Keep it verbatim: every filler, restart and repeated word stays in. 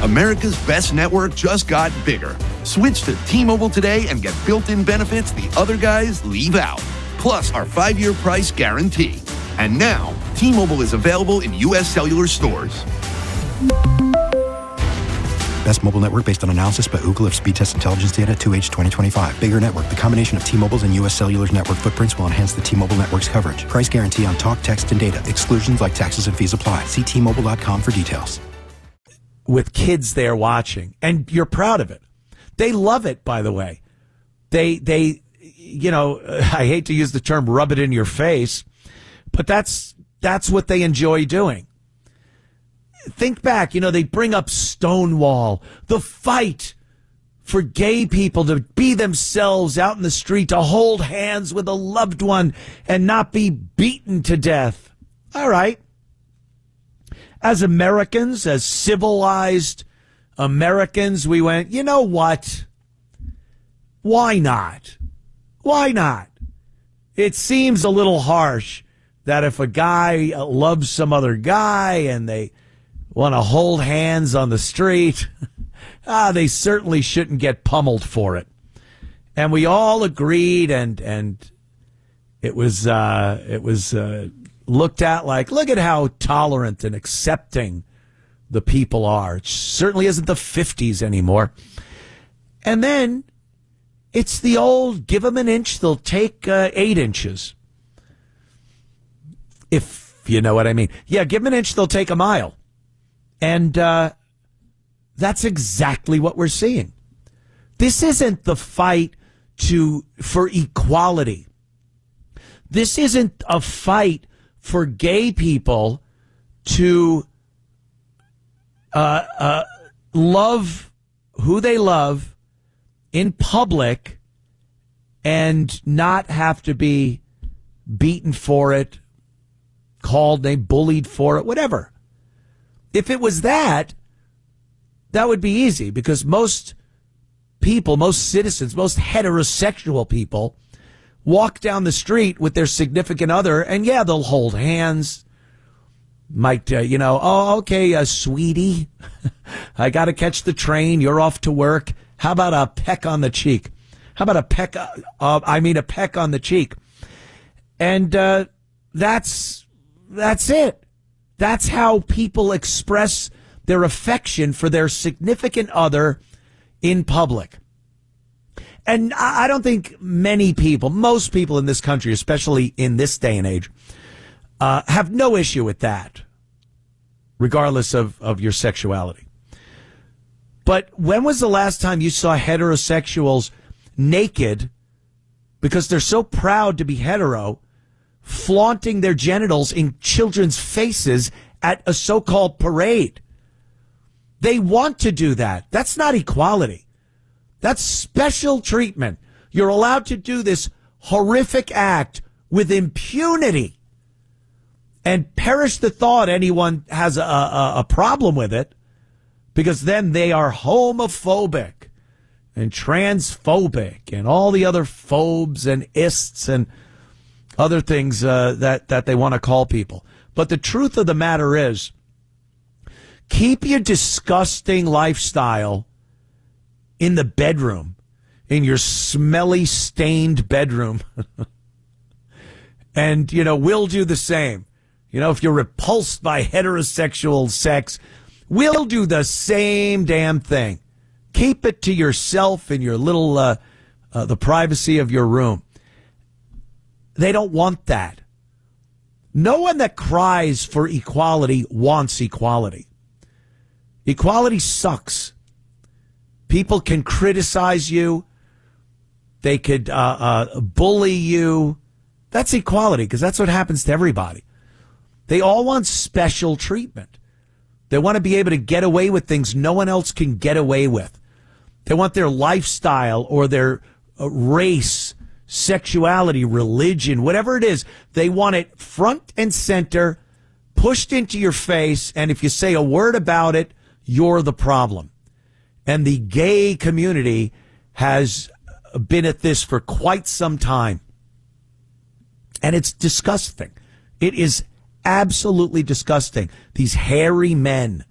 America's best network just got bigger. Switch to T-Mobile today and get built-in benefits the other guys leave out. Plus our five-year price guarantee. And now, T-Mobile is available in U S cellular stores. Best mobile network based on analysis by Ookla of Speedtest Intelligence data two H twenty twenty-five. Bigger network. The combination of T-Mobile's and U S Cellular's network footprints will enhance the T-Mobile network's coverage. Price guarantee on talk, text, and data. Exclusions like taxes and fees apply. See T Mobile dot com for details. With kids there watching, and you're proud of it. They love it, by the way. They, they, you know, I hate to use the term rub it in your face, but that's, that's what they enjoy doing. Think back, you know, they bring up Stonewall, the fight for gay people to be themselves out in the street, to hold hands with a loved one and not be beaten to death. All right. As Americans, as civilized Americans, we went, you know what? Why not? Why not? It seems a little harsh that if a guy loves some other guy and they want to hold hands on the street, ah, they certainly shouldn't get pummeled for it. And we all agreed, and and it was uh, it was uh, looked at like, look at how tolerant and accepting the people are. It certainly isn't the fifties anymore. And then it's the old give them an inch, they'll take uh, eight inches. If you know what I mean. Yeah, give them an inch, they'll take a mile. And uh, that's exactly what we're seeing. This isn't the fight to for equality. This isn't a fight for gay people to uh, uh, love who they love in public and not have to be beaten for it, called, they bullied for it, whatever. If it was that, that would be easy, because most people, most citizens, most heterosexual people walk down the street with their significant other, and yeah, they'll hold hands. Might, uh, you know, oh, okay, uh, sweetie, I got to catch the train. You're off to work. How about a peck on the cheek? How about a peck, uh, uh, I mean, a peck on the cheek. And uh, that's that's it. That's how people express their affection for their significant other in public. And I don't think many people, most people in this country, especially in this day and age, uh, have no issue with that, regardless of, of your sexuality. But when was the last time you saw heterosexuals naked because they're so proud to be hetero, flaunting their genitals in children's faces at a so-called parade? They want to do that. That's not equality. That's special treatment. You're allowed to do this horrific act with impunity, and perish the thought anyone has a, a, a problem with it, because then they are homophobic and transphobic and all the other phobes and ists and other things uh, that, that they want to call people. But the truth of the matter is, keep your disgusting lifestyle in the bedroom, in your smelly, stained bedroom. And, you know, we'll do the same. You know, if you're repulsed by heterosexual sex, we'll do the same damn thing. Keep it to yourself in your little, uh, uh, the privacy of your room. They don't want that. No one that cries for equality wants equality. Equality sucks. People can criticize you. They could uh, uh, bully you. That's equality, because that's what happens to everybody. They all want special treatment. They want to be able to get away with things no one else can get away with. They want their lifestyle or their uh, race, sexuality, religion, whatever it is, they want it front and center, pushed into your face, and if you say a word about it, you're the problem. And the gay community has been at this for quite some time. And it's disgusting. It is absolutely disgusting. These hairy men